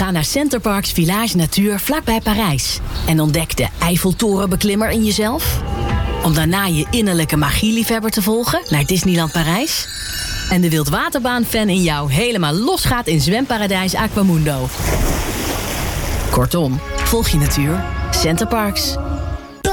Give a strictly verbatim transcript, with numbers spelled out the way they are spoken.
Ga naar Centerparks Village Natuur vlakbij Parijs. En ontdek de Eiffeltorenbeklimmer in jezelf. Om daarna je innerlijke magieliefhebber te volgen naar Disneyland Parijs. En de wildwaterbaan-fan in jou helemaal losgaat in zwemparadijs Aquamundo. Kortom, volg je natuur. Centerparks.